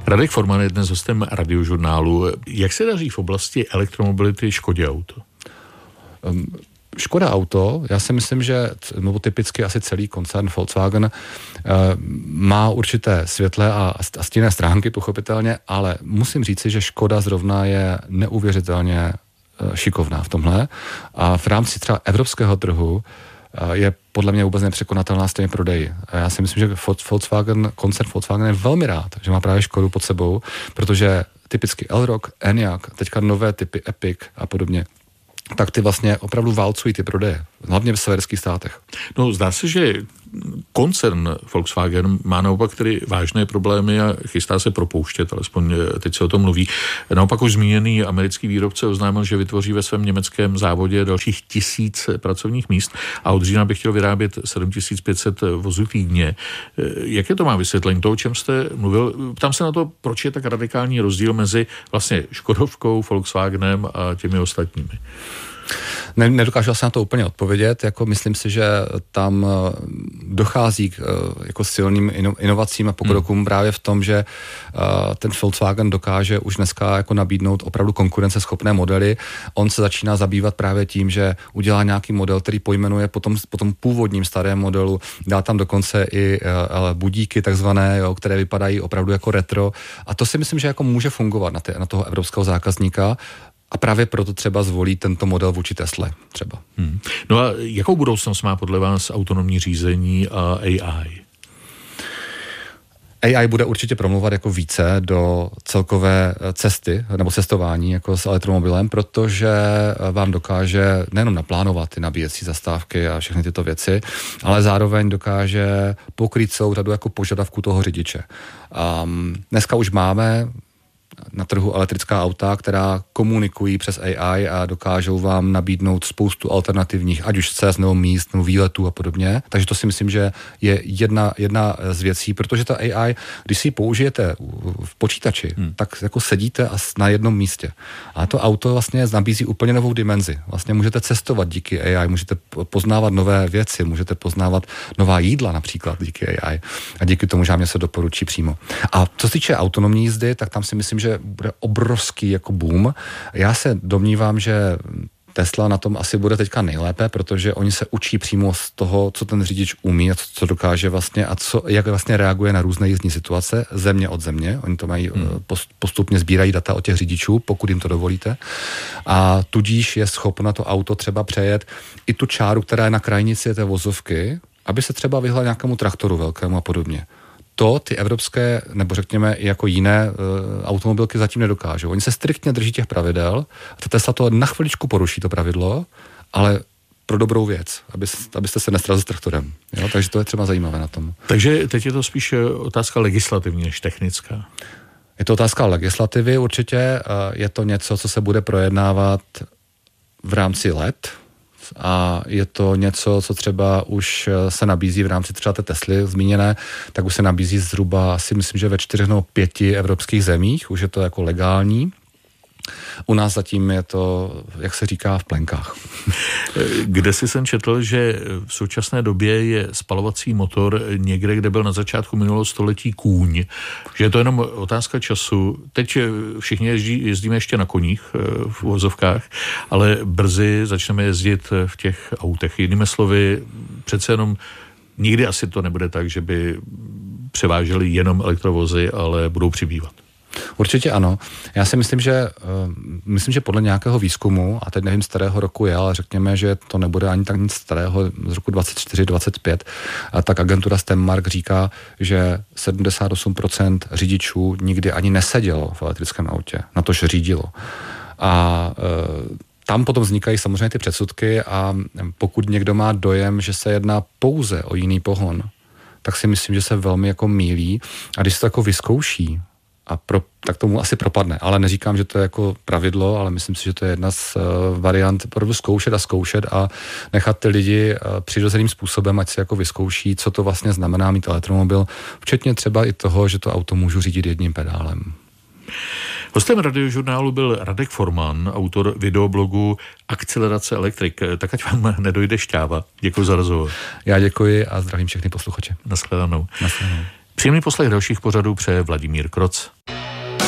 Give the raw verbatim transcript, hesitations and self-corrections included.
Radek Forman je dnes hostem Radiožurnálu. Jak se daří v oblasti elektromobility Škodě Auto? Um, Škoda Auto, já si myslím, že nebo typicky asi celý koncern Volkswagen uh, má určité světlé a, a stinné stránky, pochopitelně, ale musím říci, že Škoda zrovna je neuvěřitelně uh, šikovná v tomhle a v rámci třeba evropského trhu uh, je podle mě vůbec nepřekonatelná s těmi prodeji. A já si myslím, že Volkswagen, koncern Volkswagen je velmi rád, že má právě Škodu pod sebou, protože typicky Elroq, Enyaq, teďka nové typy Epic a podobně, tak ty vlastně opravdu válcují ty prodeje, hlavně v severských státech. No, zdá se, že koncern Volkswagen má naopak tedy vážné problémy a chystá se propouštět, alespoň teď se o tom mluví. Naopak už zmíněný americký výrobce oznámil, že vytvoří ve svém německém závodě dalších tisíc pracovních míst a od října by chtěl vyrábět sedm tisíc pět set vozů týdně. Jaké to má vysvětlení? To, o čem jste mluvil, ptám se na to, proč je tak radikální rozdíl mezi vlastně Škodovkou, Volkswagenem a těmi ostatními. Ne, nedokážu se na to úplně odpovědět, jako myslím si, že tam dochází k jako silným inovacím a pokrokům hmm. právě v tom, že ten Volkswagen dokáže už dneska jako nabídnout opravdu konkurenceschopné modely. On se začíná zabývat právě tím, že udělá nějaký model, který pojmenuje potom, potom původním starém modelu, dá tam dokonce i budíky takzvané, jo, které vypadají opravdu jako retro a to si myslím, že jako může fungovat na, ty, na toho evropského zákazníka. A právě proto třeba zvolí tento model vůči Tesle třeba. Hmm. No a jakou budoucnost má podle vás autonomní řízení a A I? A I bude určitě promluvat jako více do celkové cesty nebo cestování jako s elektromobilem, protože vám dokáže nejenom naplánovat ty nabíjecí zastávky a všechny tyto věci, ale zároveň dokáže pokrýt celou řadu jako požadavků toho řidiče. Um, dneska už máme na trhu elektrická auta, která komunikují přes A I a dokážou vám nabídnout spoustu alternativních, ať už cest nebo míst, nebo výletů a podobně. Takže to si myslím, že je jedna, jedna z věcí, protože ta A I, když si ji použijete v počítači, hmm. tak jako sedíte na jednom místě. A to auto vlastně nabízí úplně novou dimenzi. Vlastně můžete cestovat díky A I, můžete poznávat nové věci, můžete poznávat nová jídla například díky A I. A díky tomu, že mě se doporučí přímo. A co se týče autonomní jízdy, tak tam si myslím, že bude obrovský jako boom. Já se domnívám, že Tesla na tom asi bude teďka nejlépe, protože oni se učí přímo z toho, co ten řidič umí a co, co dokáže vlastně a co, jak vlastně reaguje na různé jízdní situace, země od země. Oni to mají, hmm. postupně sbírají data od těch řidičů, pokud jim to dovolíte. A tudíž je schopno to auto třeba přejet i tu čáru, která je na krajnici té vozovky, aby se třeba vyhla nějakému traktoru velkému a podobně. To ty evropské, nebo řekněme i jako jiné uh, automobilky zatím nedokážou. Oni se striktně drží těch pravidel a ta Tesla to na chviličku poruší to pravidlo, ale pro dobrou věc, aby, abyste se nestrazili s traktorem. Jo? Takže to je třeba zajímavé na tom. Takže teď je to spíš otázka legislativní než technická. Je to otázka legislativy určitě. Je to něco, co se bude projednávat v rámci let, a je to něco, co třeba už se nabízí v rámci třeba té Tesly zmíněné, tak už se nabízí zhruba, si myslím, že ve čtyřech nebo pěti evropských zemích, už je to jako legální. U nás zatím je to, jak se říká, v plenkách. Kde si jsem četl, že v současné době je spalovací motor někde, kde byl na začátku minulého století kůň, že je to jenom otázka času. Teď všichni jezdí, jezdíme ještě na koních v vozovkách, ale brzy začneme jezdit v těch autech. Jinými slovy, přece jenom nikdy asi to nebude tak, že by převáželi jenom elektrovozy, ale budou přibývat. Určitě ano. Já si myslím, že uh, myslím, že podle nějakého výzkumu, a teď nevím, z kterého roku je, ale řekněme, že to nebude ani tak nic starého, z roku dvacet čtyři dvacet pět, a tak agentura Stenmark říká, že sedmdesát osm procent řidičů nikdy ani nesedělo v elektrickém autě, na to, že řídilo. A uh, tam potom vznikají samozřejmě ty předsudky a pokud někdo má dojem, že se jedná pouze o jiný pohon, tak si myslím, že se velmi jako mýlí a když se to jako vyzkouší, a pro, tak tomu asi propadne. Ale neříkám, že to je jako pravidlo, ale myslím si, že to je jedna z uh, variant opravdu zkoušet a zkoušet a nechat ty lidi uh, přirozeným způsobem, ať si jako vyzkouší, co to vlastně znamená mít elektromobil, včetně třeba i toho, že to auto můžu řídit jedním pedálem. Hostem Radiožurnálu byl Radek Forman, autor videoblogu Akcelerace elektrik. Tak ať vám nedojde šťáva. Děkuji za rozhovor. Já děkuji a zdravím všechny posluchače. Nashledanou. Nashledanou. Příjemný poslech dalších pořadů přeje Vladimír Kroc.